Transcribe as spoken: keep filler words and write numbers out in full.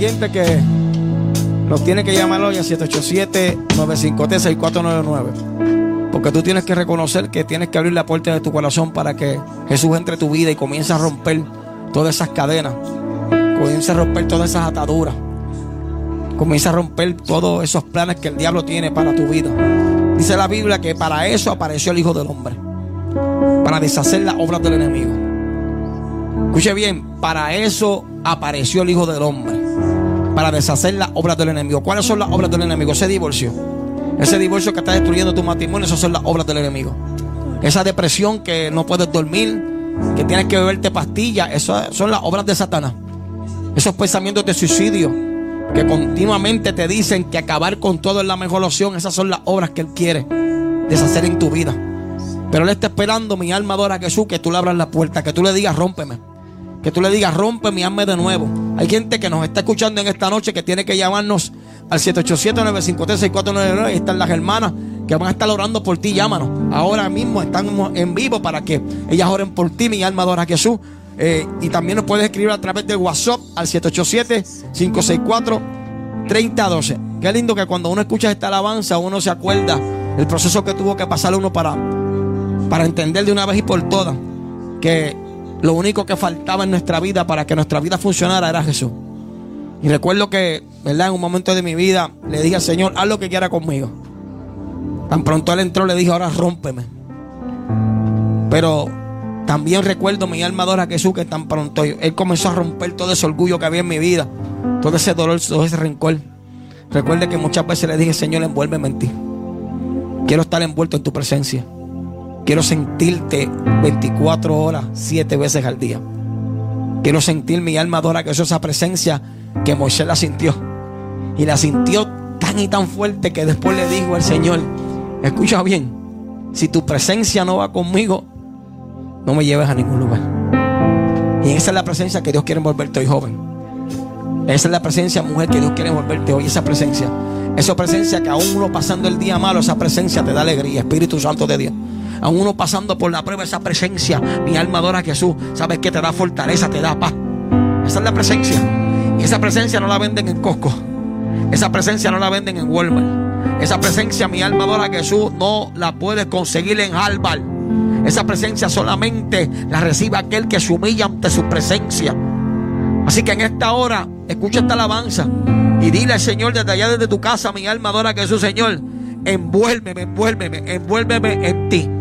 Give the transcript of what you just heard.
oyente que nos tiene que llamar hoy a siete ocho siete, nueve cinco cero, seis cuatro nueve nueve. Porque tú tienes que reconocer que tienes que abrir la puerta de tu corazón para que Jesús entre en tu vida y comience a romper todas esas cadenas, comience a romper todas esas ataduras, comience a romper todos esos planes que el diablo tiene para tu vida. Dice la Biblia que para eso apareció el Hijo del Hombre, para deshacer las obras del enemigo. Escuche bien, para eso apareció el Hijo del Hombre, para deshacer las obras del enemigo. ¿Cuáles son las obras del enemigo? Ese divorcio, ese divorcio que está destruyendo tu matrimonio, esas son las obras del enemigo. Esa depresión que no puedes dormir, que tienes que beberte pastillas, esas son las obras de Satanás. Esos pensamientos de suicidio que continuamente te dicen que acabar con todo es la mejor opción, esas son las obras que Él quiere deshacer en tu vida. Pero Él está esperando, mi alma adora a Jesús, que tú le abras la puerta, que tú le digas rómpeme, que tú le digas rompe mi alma de nuevo. Hay gente que nos está escuchando en esta noche que tiene que llamarnos al siete ocho siete, nueve cinco cero, seis cuatro nueve nueve. Ahí están las hermanas que van a estar orando por ti. Llámanos, ahora mismo estamos en vivo para que ellas oren por ti, mi alma adora a Jesús. Eh, y también nos puedes escribir a través del WhatsApp al siete ocho siete, cinco seis cuatro, tres cero uno dos. Qué lindo que cuando uno escucha esta alabanza uno se acuerda el proceso que tuvo que pasar uno para, para entender de una vez y por todas que lo único que faltaba en nuestra vida para que nuestra vida funcionara era Jesús. Y recuerdo que, ¿verdad?, en un momento de mi vida le dije al Señor, haz lo que quiera conmigo. Tan pronto Él entró, le dije, ahora rómpeme. Pero también recuerdo, mi alma adora a Jesús, que tan pronto Él comenzó a romper todo ese orgullo que había en mi vida, todo ese dolor, todo ese rencor. Recuerde que muchas veces le dije, Señor, envuélveme en ti. Quiero estar envuelto en tu presencia. Quiero sentirte veinticuatro horas, siete veces al día. Quiero sentir, mi alma adora a Jesús, esa presencia que Moisés la sintió. Y la sintió tan y tan fuerte que después le dijo al Señor, escucha bien, si tu presencia no va conmigo, no me lleves a ningún lugar. Y esa es la presencia que Dios quiere envolverte hoy, joven. Esa es la presencia, mujer, que Dios quiere envolverte hoy. Esa presencia, esa presencia que aún uno pasando el día malo, esa presencia te da alegría. Espíritu Santo de Dios. Aún uno pasando por la prueba, esa presencia, mi alma adora a Jesús. Sabes que te da fortaleza, te da paz. Esa es la presencia. Y esa presencia no la venden en Costco. Esa presencia no la venden en Walmart. Esa presencia, mi alma adora a Jesús, no la puedes conseguir en Harvard. Esa presencia solamente la recibe aquel que se humilla ante su presencia. Así que en esta hora, escucha esta alabanza y dile al Señor desde allá, desde tu casa, mi alma adora a Jesús, Señor, envuélveme, envuélveme, envuélveme en ti.